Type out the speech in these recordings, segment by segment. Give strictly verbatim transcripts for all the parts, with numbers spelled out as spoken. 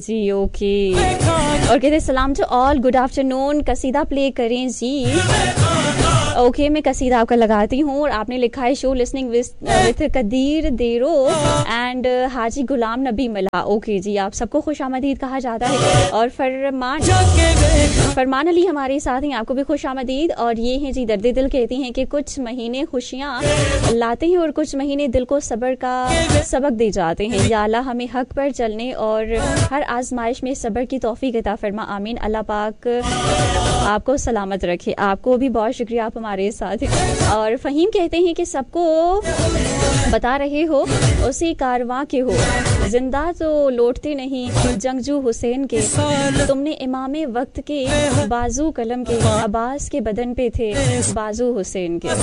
جی okay. اور کہتے ہیں سلام ٹو آل, گڈ آفٹرنون, قصیدہ پلے کریں جی. اوکے میں قصیدہ آپ کا لگاتی ہوں. اور آپ نے لکھا ہے شو لسننگ وتھ قدیر دیرو اینڈ حاجی غلام نبی ملا. اوکے جی, آپ سب کو خوش آمدید کہا جاتا ہے. اور فرمان فرمان علی ہمارے ساتھ ہیں, آپ کو بھی خوش آمدید. اور یہ ہیں جی درد دل, کہتی ہیں کہ کچھ مہینے خوشیاں لاتے ہیں اور کچھ مہینے دل کو صبر کا سبق دے جاتے ہیں. یا اللہ ہمیں حق پر چلنے اور ہر آزمائش میں صبر کی توفیق عطا فرما, آمین. اللہ پاک آپ کو سلامت رکھے. آپ کو بھی بہت شکریہ, آپ ہمارے ساتھ ہیں. اور فہیم کہتے ہیں کہ سب کو بتا رہے ہو اسی کارواں کے ہو, زندہ تو لوٹتے نہیں جنگجو حسین کے. تم نے امام وقت کے بازو قلم کے, عباس کے بدن پہ تھے بازو حسین کے.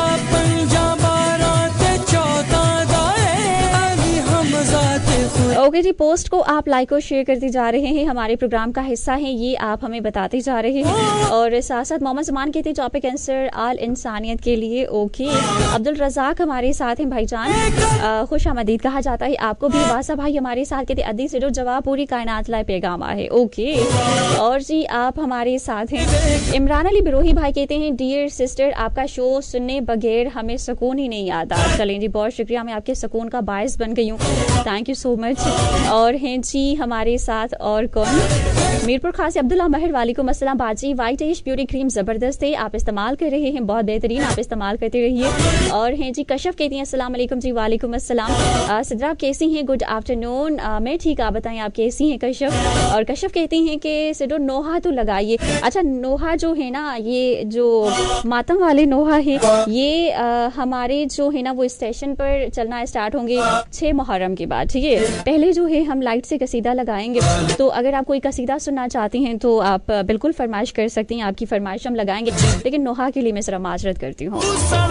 اوکے جی, پوسٹ کو آپ لائک اور شیئر کرتے جا رہے ہیں, ہمارے پروگرام کا حصہ ہیں یہ, آپ ہمیں بتاتے جا رہے ہیں. اور ساتھ ساتھ محمد زمان کہتے ہیں ٹاپک آنسر آل انسانیت کے لیے. اوکے, عبد الرزاق ہمارے ساتھ ہیں بھائی جان, خوش آمدید کہا جاتا ہے آپ کو بھی. واسا بھائی ہمارے ساتھ کہتے ہیں ادی سے جو جواب پوری کائنات لائے پیغام ہے. اوکے, اور جی آپ ہمارے ساتھ ہیں. عمران علی بروہی بھائی کہتے ہیں ڈیئر سسٹر, آپ کا شو سننے بغیر ہمیں سکون ہی نہیں آتا. چلیں جی, بہت شکریہ, میں آپ کے سکون کا باعث بن گئی ہوں, تھینک یو سو مچ. اور ہیں جی ہمارے ساتھ اور کون, میرپور خاص عبداللہ مہر, وعلیکم السلام باجی. وائٹ ایش بیوٹی کریم زبردست ہے, آپ استعمال کر رہے ہیں, بہت بہترین, آپ استعمال کرتے رہیے. اور ہیں جی کشف کہتی ہیں السلام علیکم جی. وعلیکم السلام. صدرا آپ کیسی ہیں, گڈ آفٹرنون. میں ٹھیک, آپ بتائیں آپ کیسی ہیں کشف. اور کشف کہتی ہیں کہ سڈو نوحہ تو لگائیے. اچھا نوحہ جو ہے نا, یہ جو ماتم والے نوحہ ہے, یہ ہمارے جو ہے نا وہ اسٹیشن پر چلنا اسٹارٹ ہوں گے چھ محرم کے بعد, ٹھیک ہے. پہلے جو ہے ہم لائٹ سے قصیدہ لگائیں گے, تو اگر آپ کوئی قصیدہ سننا چاہتی ہیں تو آپ بالکل فرمائش کر سکتی ہیں, آپ کی فرمائش ہم لگائیں گے. لیکن نوحہ کے لیے میں ذرا معذرت کرتی ہوں.